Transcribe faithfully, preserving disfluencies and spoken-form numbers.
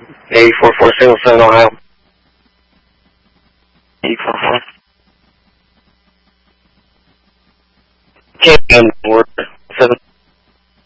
eight four four, single seven, Ohio. eight four four. Okay, um,